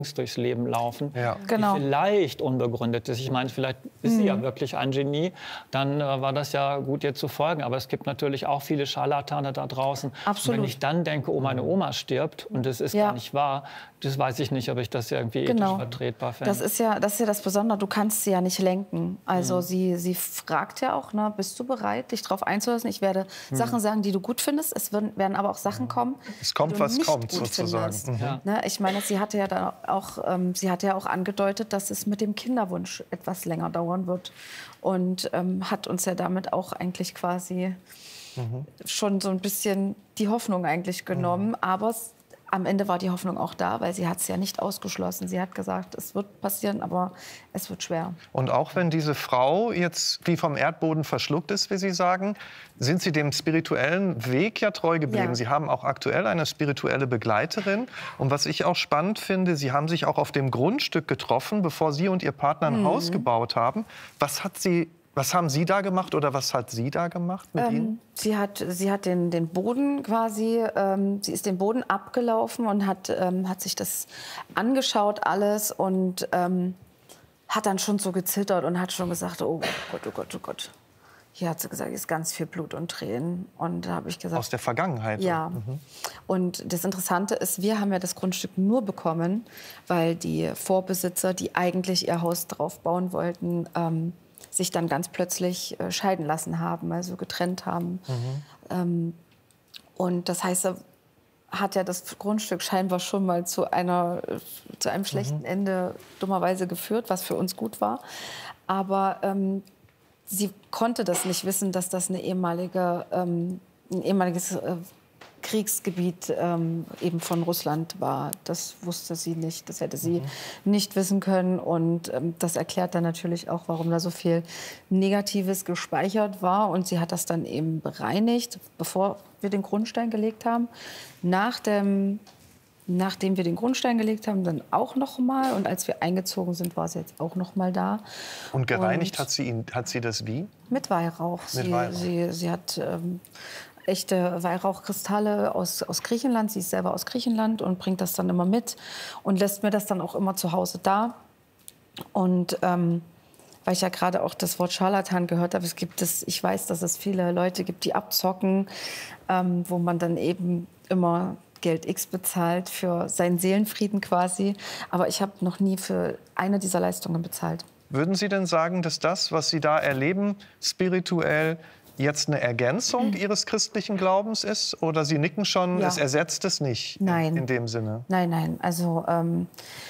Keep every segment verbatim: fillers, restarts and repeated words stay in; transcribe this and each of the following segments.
durchs Leben laufen, Ja. Genau. die vielleicht unbegründet ist. Ich meine, vielleicht ist sie ja wirklich ein Genie, dann äh, war das ja gut, ihr zu folgen. Aber es gibt natürlich auch viele Scharlatane da draußen. Absolut. Und wenn ich dann denke, oh, meine Oma stirbt und es ist Ja. gar nicht wahr, das weiß ich nicht, ob ich das irgendwie Genau. ethisch vertretbar fände. Das ist ja das, ist ja das Besondere, du kannst sie ja nicht lenken. Also Mhm. sie, sie fragt ja auch, ne, bist du bereit, dich darauf einzulassen? Ich werde Mhm. Sachen sagen, die du gut findest. Es werden, werden aber auch Sachen kommen, Es kommt, die du was nicht kommt, gut sozusagen. findest. Mhm. Ja. Ne, ich meine, sie hatte ja da auch, ähm, sie hatte ja auch angedeutet, dass es mit dem Kinderwunsch etwas länger dauern wird. Und ähm, hat uns ja damit auch eigentlich quasi Mhm. schon so ein bisschen die Hoffnung eigentlich genommen. Mhm. Aber es, am Ende war die Hoffnung auch da, weil sie hat es ja nicht ausgeschlossen. Sie hat gesagt, es wird passieren, aber es wird schwer. Und auch wenn diese Frau jetzt wie vom Erdboden verschluckt ist, wie Sie sagen, sind Sie dem spirituellen Weg ja treu geblieben. Ja. Sie haben auch aktuell eine spirituelle Begleiterin. Und was ich auch spannend finde, Sie haben sich auch auf dem Grundstück getroffen, bevor Sie und Ihr Partner ein Mhm. Haus gebaut haben. Was hat sie, was haben Sie da gemacht oder was hat sie da gemacht mit Ihnen? Ähm, sie hat, sie hat den, den Boden quasi, ähm, sie ist den Boden abgelaufen und hat, ähm, hat sich das angeschaut alles und ähm, hat dann schon so gezittert und hat schon gesagt, oh Gott, oh Gott, oh Gott. Hier hat sie gesagt, hier ist ganz viel Blut und Tränen. Und da habe ich gesagt, Aus der Vergangenheit? ja. Mhm. Und das Interessante ist, wir haben ja das Grundstück nur bekommen, weil die Vorbesitzer, die eigentlich ihr Haus drauf bauen wollten, ähm, sich dann ganz plötzlich äh, scheiden lassen haben, also getrennt haben. Mhm. Ähm, und das heißt, er hat ja das Grundstück scheinbar schon mal zu, einer, äh, zu einem schlechten Mhm. Ende dummerweise geführt, was für uns gut war. Aber ähm, sie konnte das nicht wissen, dass das eine ehemalige, ähm, ein ehemaliges äh, Kriegsgebiet ähm, eben von Russland war. Das wusste sie nicht, das hätte sie Mhm. nicht wissen können. Und ähm, das erklärt dann natürlich auch, warum da so viel Negatives gespeichert war. Und sie hat das dann eben bereinigt, bevor wir den Grundstein gelegt haben. Nach dem, nachdem wir den Grundstein gelegt haben, dann auch noch mal. Und als wir eingezogen sind, war sie jetzt auch noch mal da. Und gereinigt Und hat sie, ihn, hat sie das wie? mit Weihrauch. Mit sie, Weihrauch. Sie, sie hat ähm, echte Weihrauchkristalle aus, aus Griechenland. Sie ist selber aus Griechenland und bringt das dann immer mit und lässt mir das dann auch immer zu Hause da. Und ähm, weil ich ja gerade auch das Wort Scharlatan gehört habe, es gibt es, ich weiß, dass es viele Leute gibt, die abzocken, ähm, wo man dann eben immer Geld X bezahlt für seinen Seelenfrieden quasi. Aber ich habe noch nie für eine dieser Leistungen bezahlt. Würden Sie denn sagen, dass das, was Sie da erleben, spirituell jetzt eine Ergänzung Ihres christlichen Glaubens ist? Oder Sie nicken schon, Ja. es ersetzt es nicht Nein. in dem Sinne? Nein, nein. Also ähm,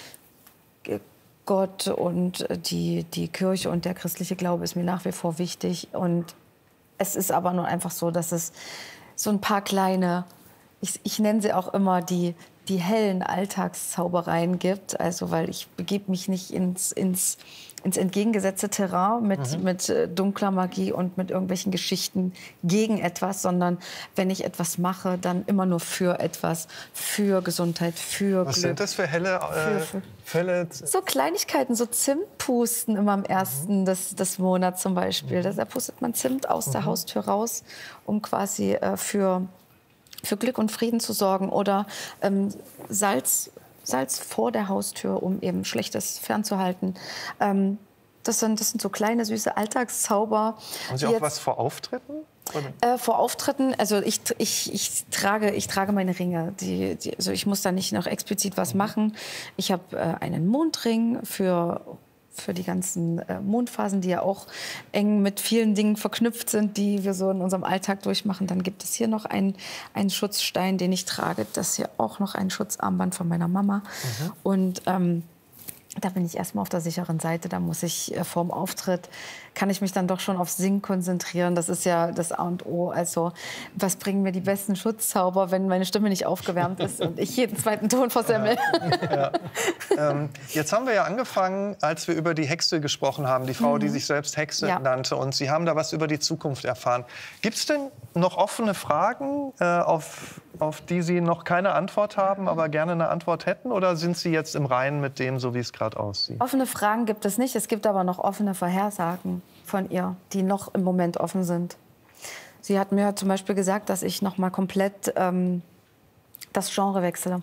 G- Gott und die, die Kirche und der christliche Glaube ist mir nach wie vor wichtig. Und es ist aber nur einfach so, dass es so ein paar kleine, ich, ich nenne sie auch immer die, die hellen Alltagszaubereien gibt. Also weil ich begebe mich nicht ins, ins, ins entgegengesetzte Terrain mit, Mhm. mit äh, dunkler Magie und mit irgendwelchen Geschichten gegen etwas, sondern wenn ich etwas mache, dann immer nur für etwas, für Gesundheit, für Was Glück. sind das für helle äh, Für- für- Fälle? So Kleinigkeiten, so Zimtpusten immer am ersten des, des Monats zum Beispiel. Da pustet man Zimt aus der Haustür raus, um quasi äh, für, für Glück und Frieden zu sorgen. Oder ähm, Salz, Salz vor der Haustür, um eben Schlechtes fernzuhalten. Ähm, das, sind, das sind so kleine, süße Alltagszauber. Haben Sie die auch jetzt- was vor Auftritten? Oder? äh, vor Auftritten, also ich, ich, ich, trage, ich trage meine Ringe. Die, die, also ich muss da nicht noch explizit was machen. Ich habe äh, einen Mondring für, für die ganzen äh, Mondphasen, die ja auch eng mit vielen Dingen verknüpft sind, die wir so in unserem Alltag durchmachen. Dann gibt es hier noch einen, einen Schutzstein, den ich trage. Das ist hier auch noch ein Schutzarmband von meiner Mama. Mhm. Und ähm, da bin ich erstmal auf der sicheren Seite. Da muss ich äh, vorm Auftritt, kann ich mich dann doch schon aufs Singen konzentrieren. Das ist ja das A und O. Also, was bringen mir die besten Schutzzauber, wenn meine Stimme nicht aufgewärmt ist und ich jeden zweiten Ton versemmel? Ja. ähm, jetzt haben wir ja angefangen, als wir über die Hexe gesprochen haben, die Frau, die sich selbst Hexe Ja. nannte. Und Sie haben da was über die Zukunft erfahren. Gibt es denn noch offene Fragen, äh, auf, auf die Sie noch keine Antwort haben, aber gerne eine Antwort hätten? Oder sind Sie jetzt im Reinen mit dem, so wie es gerade aussieht? Offene Fragen gibt es nicht. Es gibt aber noch offene Vorhersagen von ihr, die noch im Moment offen sind. Sie hat mir zum Beispiel gesagt, dass ich noch mal komplett ähm, das Genre wechsle.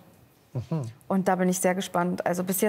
Und da bin ich sehr gespannt. Also bis jetzt